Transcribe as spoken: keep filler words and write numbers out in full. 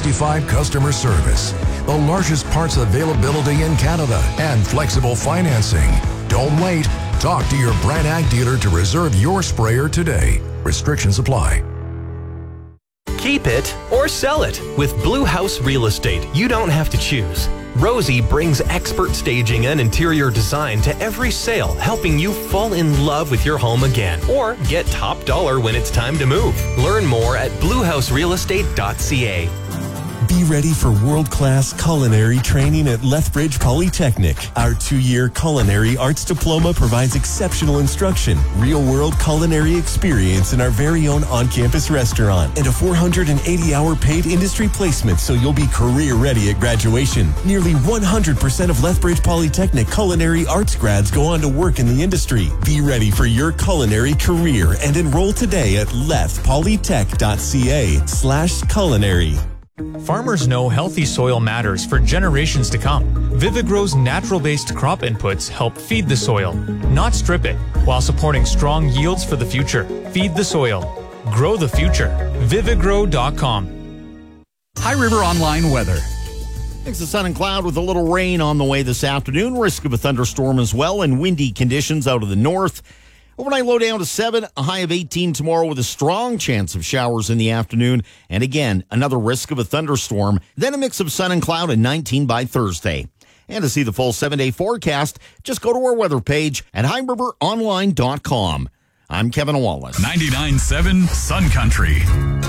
sixty-five customer service, the largest parts availability in Canada, and flexible financing. Don't wait. Talk to your Brand Ag dealer to reserve your sprayer today. Restrictions apply. Keep it or sell it. With Blue House Real Estate, you don't have to choose. Rosie brings expert staging and interior design to every sale, helping you fall in love with your home again or get top dollar when it's time to move. Learn more at blue house real estate dot c a. Be ready for world-class culinary training at Lethbridge Polytechnic. Our two-year culinary arts diploma provides exceptional instruction, real-world culinary experience in our very own on-campus restaurant, and a four hundred eighty hour paid industry placement so you'll be career-ready at graduation. Nearly one hundred percent of Lethbridge Polytechnic culinary arts grads go on to work in the industry. Be ready for your culinary career and enroll today at lethpolytech dot c a slash culinary. Farmers know healthy soil matters for generations to come. Vivigrow's natural-based crop inputs help feed the soil, not strip it, while supporting strong yields for the future. Feed the soil. Grow the future. Vivigrow dot com. High River Online weather. Mix of sun and cloud with a little rain on the way this afternoon. Risk of a thunderstorm as well, and windy conditions out of the north. Overnight low down to seven, a high of eighteen tomorrow with a strong chance of showers in the afternoon. And again, another risk of a thunderstorm. Then a mix of sun and cloud and nineteen by Thursday. And to see the full seven-day forecast, just go to our weather page at high river online dot com. I'm Kevin Wallace. ninety-nine point seven Sun Country.